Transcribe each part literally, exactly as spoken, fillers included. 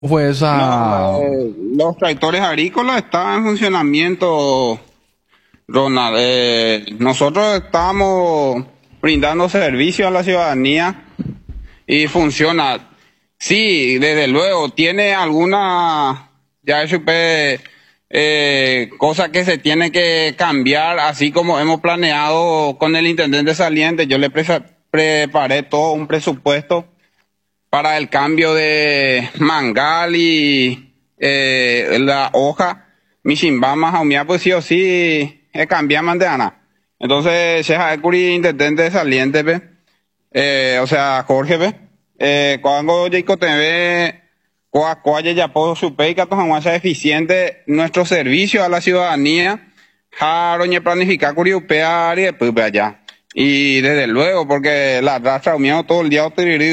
Fue esa. No, eh, los tractores agrícolas estaban en funcionamiento, Ronald. Eh, nosotros estamos brindando servicio a la ciudadanía y funciona. Sí, desde luego, tiene alguna, ya supe, eh, cosa que se tiene que cambiar, así como hemos planeado con el intendente saliente. Yo le pre- preparé todo un presupuesto para el cambio de mangal y eh, la hoja, Mishimbama, Jaumia, pues sí o sí, eh, cambiamos de Ana. Entonces, Sheja Ekuri, intendente saliente, pe, eh, o sea, Jorge, pe, eh, cuando Jacob T V, Coacoya, Yapo, Supeica, Tojamuasa, eficiente nuestro servicio a la ciudadanía, Jaroñe planificar Curi, Upea, y después allá. Y desde luego, porque la rastra miedo todo el día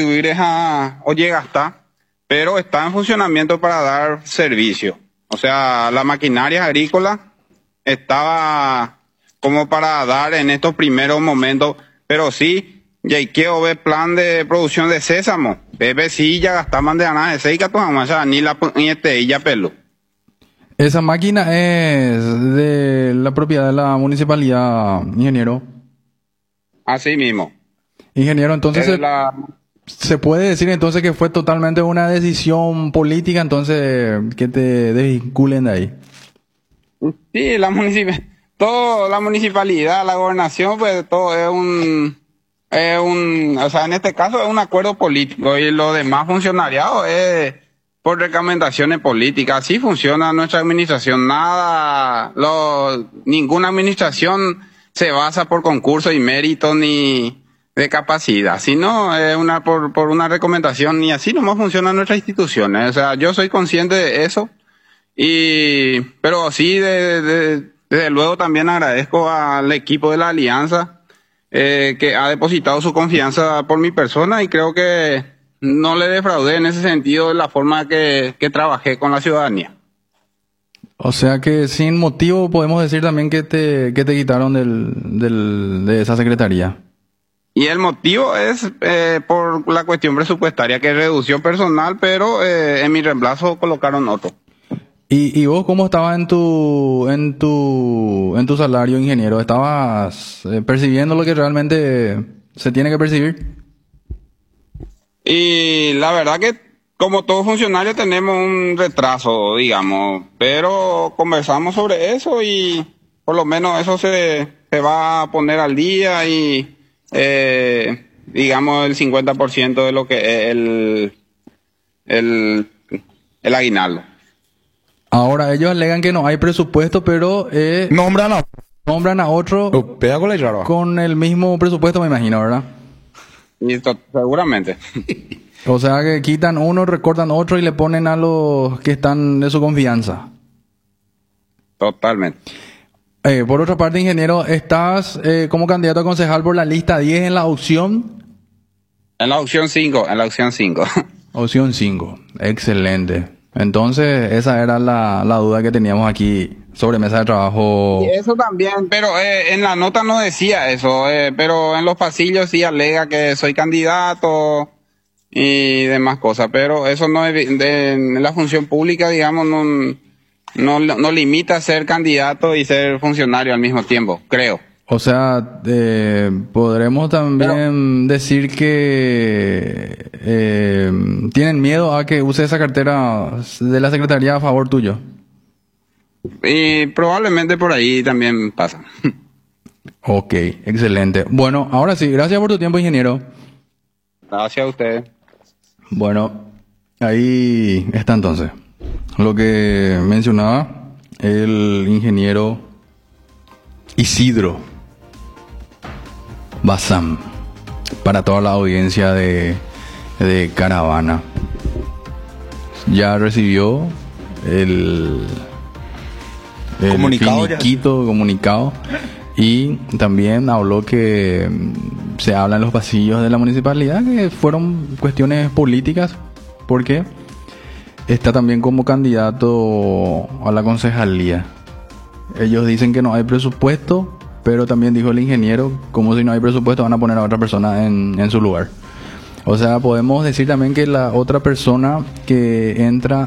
o llega hasta, pero está en funcionamiento para dar servicio. O sea, la maquinaria agrícola estaba como para dar en estos primeros momentos, pero sí, ya quiero ver plan de producción de sésamo. Bebe sí, ya gastaban de ganar de seis catos, ni la ni este ya pelo. Esa máquina es de la propiedad de la municipalidad, ingeniero. Así mismo. Ingeniero, entonces Es se, la... se puede decir entonces que fue totalmente una decisión política, entonces que te desvinculen de ahí. Sí, la municipalidad, todo, la municipalidad, la gobernación, pues todo es un, es un, o sea, en este caso es un acuerdo político y lo demás funcionariado es por recomendaciones políticas. Así funciona nuestra administración. Nada, lo, ninguna administración se basa por concurso y mérito ni de capacidad, sino es una por, por una recomendación y así nomás funcionan nuestras instituciones. O sea, yo soy consciente de eso. Y, pero sí, de, de, desde luego también agradezco al equipo de la Alianza eh, que ha depositado su confianza por mi persona y creo que no le defraudé en ese sentido de la forma que, que trabajé con la ciudadanía. O sea que sin motivo podemos decir también que te, que te quitaron del, del, de esa secretaría. Y el motivo es eh, por la cuestión presupuestaria, que redució personal, pero eh, en mi reemplazo colocaron otro. ¿Y, y vos cómo estabas en tu, en tu, en tu salario, ingeniero? ¿Estabas eh, percibiendo lo que realmente se tiene que percibir? Y la verdad que como todo funcionario tenemos un retraso, digamos, pero conversamos sobre eso y por lo menos eso se, se va a poner al día y eh, digamos el cincuenta por ciento de lo que es el, el, el aguinaldo. Ahora ellos alegan que no hay presupuesto, pero eh, Nombran a... nombran a otro Pega con la raro. con el mismo presupuesto, me imagino, ¿verdad? Y esto, seguramente. O sea que quitan uno, recortan otro y le ponen a los que están de su confianza. Totalmente. Eh, por otra parte, ingeniero, estás eh, como candidato a concejal por la lista diez en la opción. En la opción cinco, en la opción cinco. Opción cinco. Excelente. Entonces, esa era la, la duda que teníamos aquí sobre mesa de trabajo. Y eso también, pero eh, en la nota no decía eso, eh, pero en los pasillos sí alega que soy candidato y demás cosas, pero eso no es de, en la función pública, digamos, no, no, no limita a ser candidato y ser funcionario al mismo tiempo, creo. O sea, eh, podremos también pero, decir que eh, tienen miedo a que use esa cartera de la Secretaría a favor tuyo. Y probablemente por ahí también pasa. Ok, excelente. Bueno, ahora sí, gracias por tu tiempo, ingeniero. Gracias a usted. Bueno, ahí está entonces lo que mencionaba el ingeniero Isidro Bazán para toda la audiencia de, de Caravana. Ya recibió el, el comunicado, finiquito, comunicado, y también habló que se habla en los pasillos de la municipalidad que fueron cuestiones políticas porque está también como candidato a la concejalía. Ellos dicen que no hay presupuesto, pero también dijo el ingeniero, como si no hay presupuesto van a poner a otra persona en, en su lugar. O sea, podemos decir también que la otra persona que entra